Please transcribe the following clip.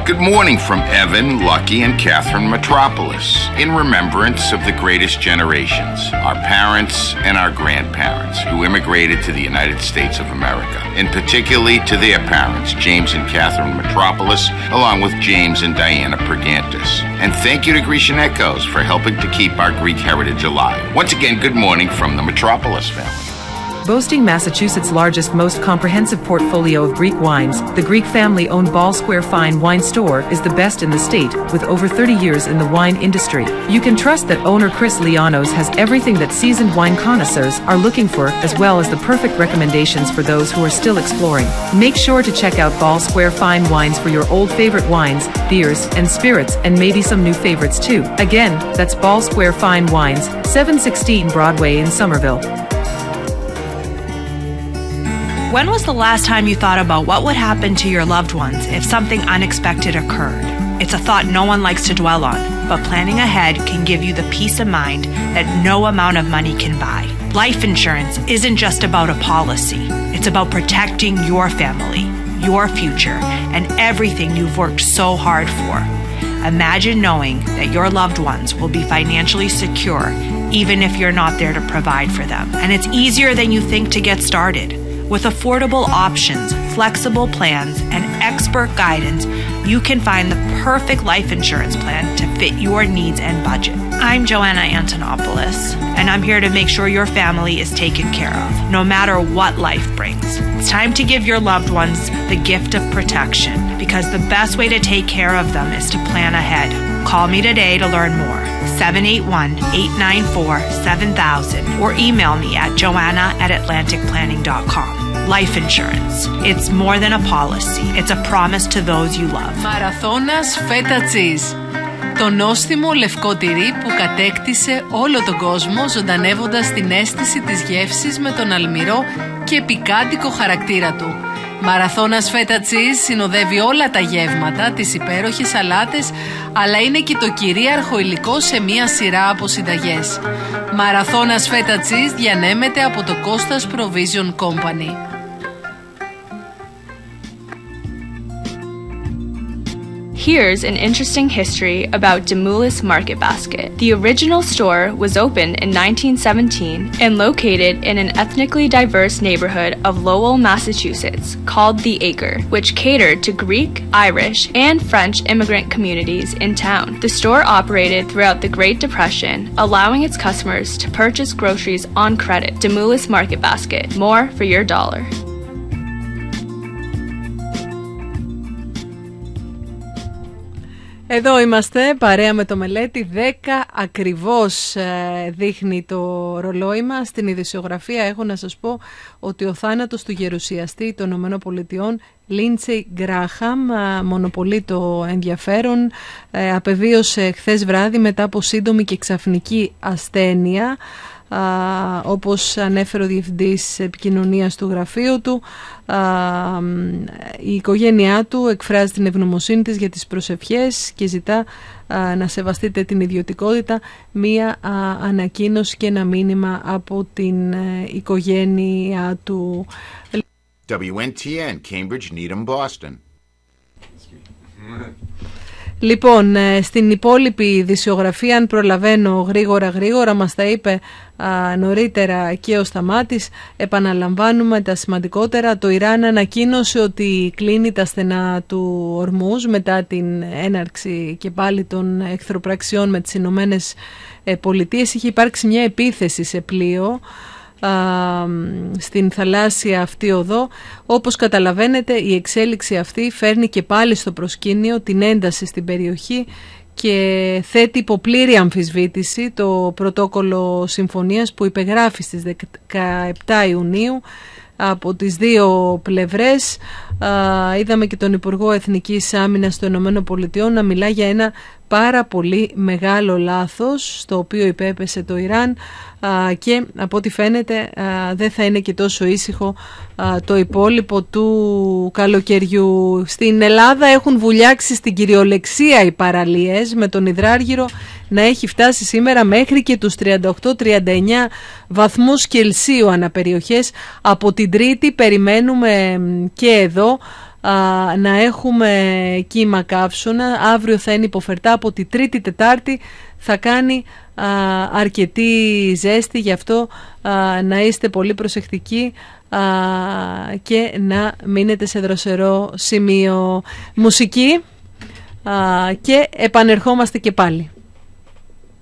Good morning from Evan, Lucky, and Catherine Metropolis, in remembrance of the greatest generations, our parents and our grandparents, who immigrated to the United States of America, and particularly to their parents, James and Catherine Metropolis, along with James and Diana Pergantis. And thank you to Grecian Echoes for helping to keep our Greek heritage alive. Once again, good morning from the Metropolis family. Boasting Massachusetts' largest, most comprehensive portfolio of Greek wines, the Greek family-owned Ball Square Fine Wine Store is the best in the state, with over 30 years in the wine industry. You can trust that owner Chris Lianos has everything that seasoned wine connoisseurs are looking for, as well as the perfect recommendations for those who are still exploring. Make sure to check out Ball Square Fine Wines for your old favorite wines, beers, and spirits, and maybe some new favorites too. Again, that's Ball Square Fine Wines, 716 Broadway in Somerville. When was the last time you thought about what would happen to your loved ones if something unexpected occurred? It's a thought no one likes to dwell on, but planning ahead can give you the peace of mind that no amount of money can buy. Life insurance isn't just about a policy. It's about protecting your family, your future, and everything you've worked so hard for. Imagine knowing that your loved ones will be financially secure even if you're not there to provide for them. And it's easier than you think to get started. With affordable options, flexible plans, and expert guidance, you can find the perfect life insurance plan to fit your needs and budget. I'm Joanna Antonopoulos, and I'm here to make sure your family is taken care of, no matter what life brings. It's time to give your loved ones the gift of protection, because the best way to take care of them is to plan ahead. Call me today to learn more. 781-894-7000 or email me at joanna@atlanticplanning.com. Life insurance. It's more than a policy. It's a promise to those you love. Μαραθώνας Feta Cheese. Το νόστιμο λευκό τυρί που κατέκτησε όλο τον κόσμο, ζωντανεύοντας την αίσθηση της γεύσης με τον αλμυρό και πικάντικο χαρακτήρα του. Μαραθώνας Feta Cheese συνοδεύει όλα τα γεύματα, τις υπέροχες σαλάτες, αλλά είναι και το κυρίαρχο υλικό σε μία σειρά από συνταγές. Μαραθώνας Feta Cheese διανέμεται από το Costas Provision Company. Here's an interesting history about Demoulas Market Basket. The original store was opened in 1917 and located in an ethnically diverse neighborhood of Lowell, Massachusetts, called The Acre, which catered to Greek, Irish, and French immigrant communities in town. The store operated throughout the Great Depression, allowing its customers to purchase groceries on credit. Demoulas Market Basket, more for your dollar. Εδώ είμαστε, παρέα με το μελέτη. 10 ακριβώς δείχνει το ρολόι μας. Στην ειδησιογραφία έχω να σας πω ότι ο θάνατος του γερουσιαστή των ΗΠΑ, Λίντσεϊ Γκράχαμ, μονοπολεί το ενδιαφέρον. Απεβίωσε χθες βράδυ μετά από σύντομη και ξαφνική ασθένεια. Όπως ανέφερε ο Διευθυντής Επικοινωνίας του γραφείου του, η οικογένειά του εκφράζει την ευγνωμοσύνη της για τις προσευχές και ζητά να σεβαστείτε την ιδιωτικότητα. Μία ανακοίνωση και ένα μήνυμα από την οικογένειά του. WNTN, Cambridge, Needham, Boston. Λοιπόν, στην υπόλοιπη ειδησιογραφία, αν προλαβαίνω γρήγορα, μας τα είπε νωρίτερα και ο Σταμάτης. Επαναλαμβάνουμε τα σημαντικότερα. Το Ιράν ανακοίνωσε ότι κλείνει τα στενά του Ορμούζ μετά την έναρξη και πάλι των εχθροπραξιών με τις Ηνωμένες Πολιτείες. Είχε υπάρξει μια επίθεση σε πλοίο στην θαλάσσια αυτή οδό. Όπως καταλαβαίνετε, η εξέλιξη αυτή φέρνει και πάλι στο προσκήνιο την ένταση στην περιοχή και θέτει υπό πλήρη αμφισβήτηση το πρωτόκολλο συμφωνίας που υπεγράφει στις 17 Ιουνίου από τις δύο πλευρές. Είδαμε και τον Υπουργό Εθνικής Άμυνας των ΗΠΑ να μιλά για ένα πάρα πολύ μεγάλο λάθος στο οποίο υπέπεσε το Ιράν και από ό,τι φαίνεται δεν θα είναι και τόσο ήσυχο το υπόλοιπο του καλοκαιριού. Στην Ελλάδα έχουν βουλιάξει στην κυριολεξία οι παραλίες, με τον υδράργυρο να έχει φτάσει σήμερα μέχρι και τους 38-39 βαθμούς Κελσίου αναπεριοχές. Από την Τρίτη περιμένουμε και εδώ να έχουμε κύμα καύσωνα. Αύριο θα είναι υποφερτά, από τη Τρίτη Τετάρτη θα κάνει αρκετή ζέστη, γι' αυτό να είστε πολύ προσεκτικοί και να μείνετε σε δροσερό σημείο. Μουσική και επανερχόμαστε και πάλι.